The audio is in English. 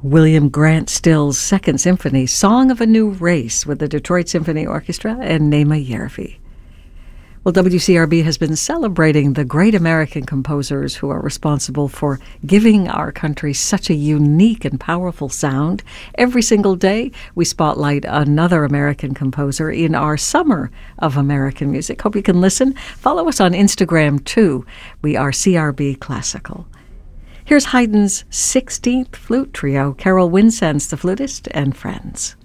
William Grant Still's Second Symphony, Song of a New Race, with the Detroit Symphony Orchestra and Naima Yervi. Well, WCRB has been celebrating the great American composers who are responsible for giving our country such a unique and powerful sound. Every single day, we spotlight another American composer in our Summer of American Music. Hope you can listen. Follow us on Instagram, too. We are CRB Classical. Here's Haydn's 16th Flute Trio, Carol Winsands, the flutist, and friends.